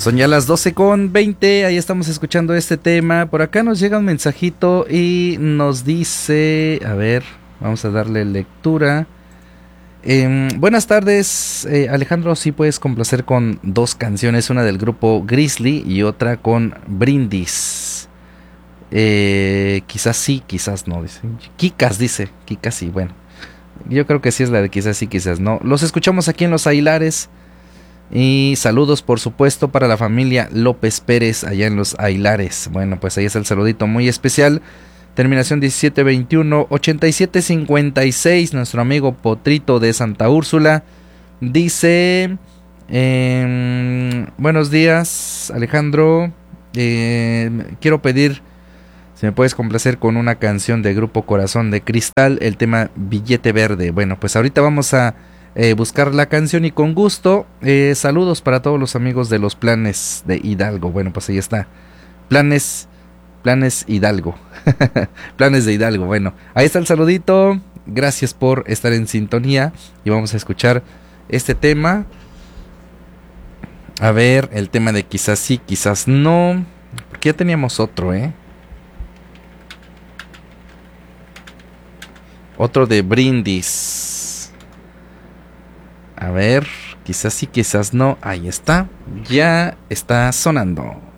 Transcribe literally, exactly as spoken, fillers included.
Son ya las doce con veinte, ahí estamos escuchando este tema. Por acá nos llega un mensajito y nos dice, a ver, vamos a darle lectura. Eh, buenas tardes, eh, Alejandro, si puedes complacer con dos canciones, una del grupo Grizzly y otra con Brindis. Eh, quizás sí, quizás no, dice. Kikas dice, Kikas sí, bueno. Yo creo que sí es la de quizás sí, quizás no. Los escuchamos aquí en Los Aguilares. Y saludos, por supuesto, para la familia López Pérez allá en Los Aguilares. Bueno, pues ahí está el saludito muy especial. Terminación diecisiete veintiuno, ochenta y siete cincuenta y seis. Nuestro amigo Potrito de Santa Úrsula dice: eh, buenos días, Alejandro. Eh, quiero pedir si me puedes complacer con una canción de Grupo Corazón de Cristal, el tema Billete Verde. Bueno, pues ahorita vamos a Eh, buscar la canción y con gusto. Eh, saludos para todos los amigos de los Planes de Hidalgo. Bueno, pues ahí está. Planes, Planes Hidalgo. Planes de Hidalgo. Bueno, ahí está el saludito. Gracias por estar en sintonía. Y vamos a escuchar este tema. A ver, el tema de quizás sí, quizás no. Porque ya teníamos otro, ¿eh? Otro de Brindis. A ver, quizás sí, quizás no. Ahí está. Ya está sonando.